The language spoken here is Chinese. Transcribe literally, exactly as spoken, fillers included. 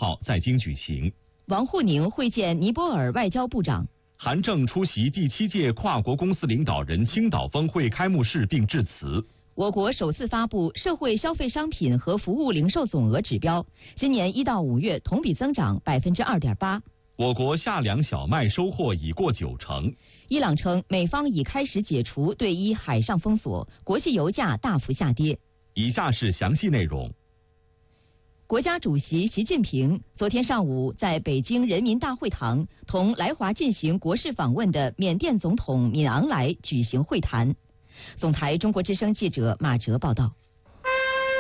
号在京举行。 王沪宁会见尼泊尔外交部长。 韩正出席第七届跨国公司领导人青岛峰会开幕式并致辞。 我国首次发布社会消费商品和服务零售总额指标，今年一到五月同比增长百分之二点八。 我国夏粮小麦收获已过九成。 伊朗称美方已开始解除对伊海上封锁，国际油价大幅下跌。 以下是详细内容。 国家主席习近平昨天上午在北京人民大会堂同来华进行国事访问的缅甸总统敏昂莱举行会谈。总台中国之声记者马哲报道。